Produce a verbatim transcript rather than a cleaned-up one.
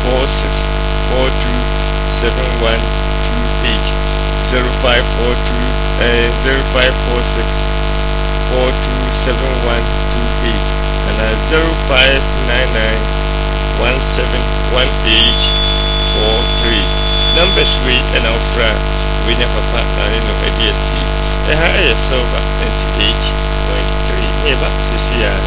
four six four two seven one two eight zero five four two uh, zero five four six four two seven one two eight and uh, zero five nine nine one seven one eight four three. Numbers we and our friend we never papa and no A D S T. The higher silver ninety-eight point three. Never see